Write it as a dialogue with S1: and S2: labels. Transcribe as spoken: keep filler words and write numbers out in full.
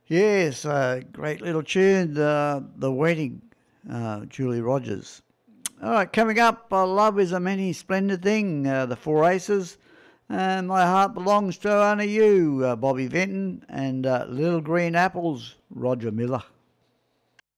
S1: Yes, uh, great little tune, uh, The Wedding, uh, Julie Rogers. All right, coming up, uh, Love is a Many Splendid Thing, uh, the Four Aces, and My Heart Belongs to Only You, uh, Bobby Vinton, and uh, Little Green Apples, Roger Miller.